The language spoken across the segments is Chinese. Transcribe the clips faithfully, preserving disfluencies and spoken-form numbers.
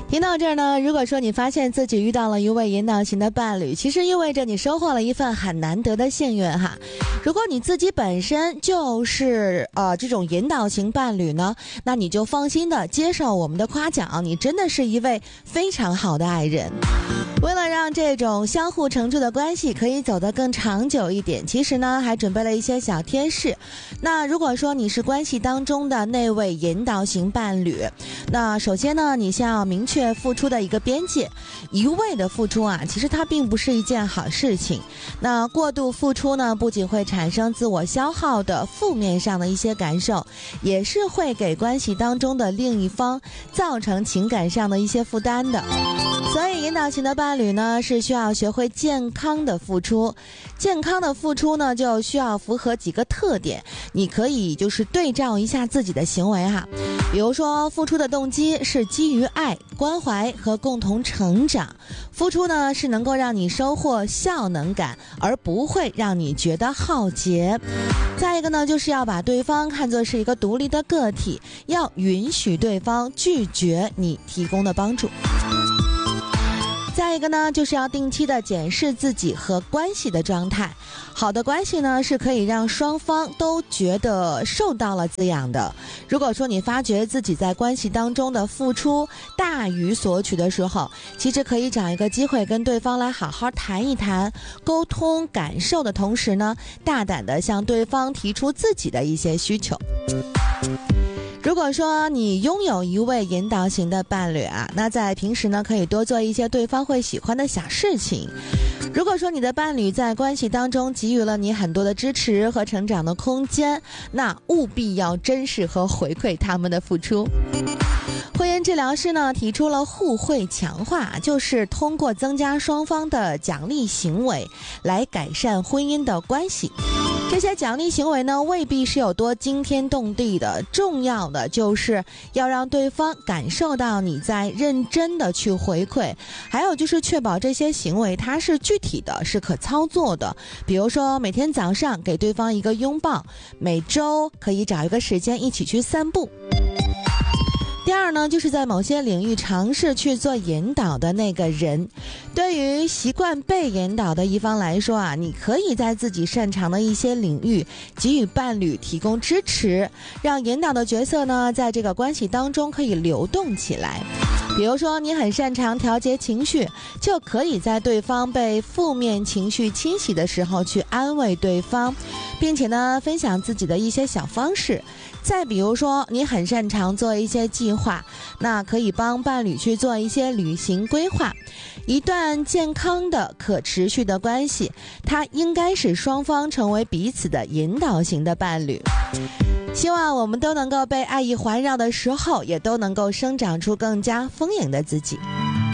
听到这儿呢，如果说你发现自己遇到了一位引导型的伴侣，其实意味着你收获了一份很难得的幸运哈。如果你自己本身就是呃这种引导型伴侣呢，那你就放心的接受我们的夸奖，你真的是一位非常好的爱人。为了让这种相互成就的关系可以走得更长久一点，其实呢还准备了一些小贴士。那如果说你是关系当中的那位引导型伴侣，那首先呢你先要明确付出的一个边界。一味的付出啊，其实它并不是一件好事情。那过度付出呢，不仅会产生自我消耗的负面上的一些感受，也是会给关系当中的另一方造成情感上的一些负担的。所以引导型的伴侣呢，是需要学会健康的付出。健康的付出呢，就需要符合几个特点。你可以就是对照一下自己的行为哈，比如说付出的动机是基于爱、关怀和共同成长。付出呢是能够让你收获效能感，而不会让你觉得耗竭。再一个呢，就是要把对方看作是一个独立的个体，要允许对方拒绝你提供的帮助。再一个呢，就是要定期的检视自己和关系的状态。好的关系呢，是可以让双方都觉得受到了滋养的。如果说你发觉自己在关系当中的付出大于索取的时候，其实可以找一个机会跟对方来好好谈一谈，沟通感受的同时呢，大胆的向对方提出自己的一些需求。如果说你拥有一位引导型的伴侣啊，那在平时呢，可以多做一些对方会喜欢的小事情。如果说你的伴侣在关系当中给予了你很多的支持和成长的空间，那务必要珍视和回馈他们的付出。婚姻治疗师呢提出了互惠强化，就是通过增加双方的奖励行为来改善婚姻的关系。这些奖励行为呢未必是有多惊天动地的，重要的就是要让对方感受到你在认真的去回馈，还有就是确保这些行为它是具体的，是可操作的。比如说每天早上给对方一个拥抱，每周可以找一个时间一起去散步。第二呢，就是在某些领域尝试去做引导的那个人。对于习惯被引导的一方来说啊，你可以在自己擅长的一些领域给予伴侣提供支持，让引导的角色呢在这个关系当中可以流动起来。比如说你很擅长调节情绪，就可以在对方被负面情绪侵袭的时候去安慰对方，并且呢分享自己的一些小方式。再比如说你很擅长做一些计划，那可以帮伴侣去做一些旅行规划。一段健康的可持续的关系，它应该使双方成为彼此的引导型的伴侣。希望我们都能够被爱意环绕的时候，也都能够生长出更加丰盈的自己。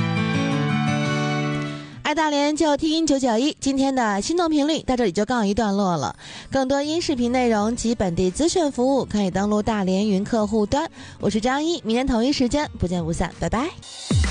爱大连就听九九一，今天的心动频率到这里就告一段落了。更多音视频内容及本地资讯服务可以登录大连云客户端。我是张一，明天同一时间不见不散，拜拜。